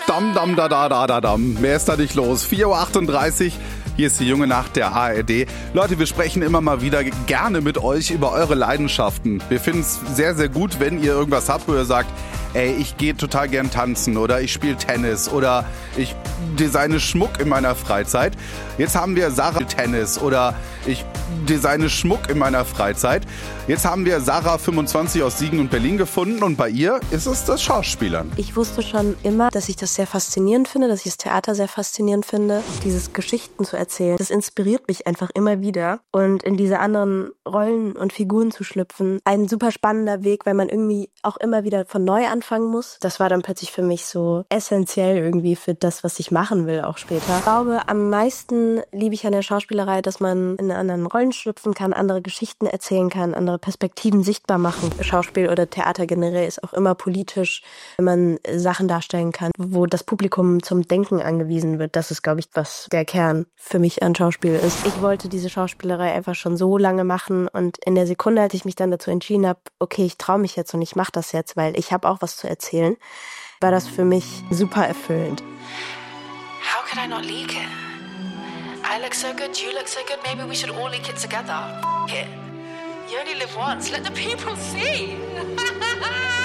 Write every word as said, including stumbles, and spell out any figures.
Dam, dam, da, da, da, da, dam. Mehr ist da nicht los. vier Uhr achtunddreißig. Hier ist die junge Nacht der A R D. Leute, wir sprechen immer mal wieder gerne mit euch über eure Leidenschaften. Wir finden es sehr, sehr gut, wenn ihr irgendwas habt, wo ihr sagt, ey, ich gehe total gern tanzen oder ich spiele Tennis oder ich designe Schmuck in meiner Freizeit. Jetzt haben wir Sarah Tennis oder ich designe Schmuck in meiner Freizeit. Jetzt haben wir Sarah fünfundzwanzig aus Siegen und Berlin gefunden und bei ihr ist es das Schauspielern. Ich wusste schon immer, dass ich das sehr faszinierend finde, dass ich das Theater sehr faszinierend finde. Dieses Geschichten zu erzählen, das inspiriert mich einfach immer wieder. Und in diese anderen Rollen und Figuren zu schlüpfen, ein super spannender Weg, weil man irgendwie auch immer wieder von neu anfangen muss. Das war dann plötzlich für mich so essentiell irgendwie für das, was ich machen will, auch später. Ich glaube, am meisten liebe ich an der Schauspielerei, dass man in anderen Rollen schlüpfen kann, andere Geschichten erzählen kann, andere Perspektiven sichtbar machen. Schauspiel oder Theater generell ist auch immer politisch, wenn man Sachen darstellen kann, wo das Publikum zum Denken angewiesen wird. Das ist, glaube ich, was der Kern für mich an Schauspiel ist. Ich wollte diese Schauspielerei einfach schon so lange machen und in der Sekunde, als ich mich dann dazu entschieden habe, okay, ich traue mich jetzt und ich mache das jetzt, weil ich habe auch was zu erzählen, war das für mich super erfüllend. How could I not leak it? I look so good, you look so good, maybe we should all leak it together. F- it. You only live once, let the people see.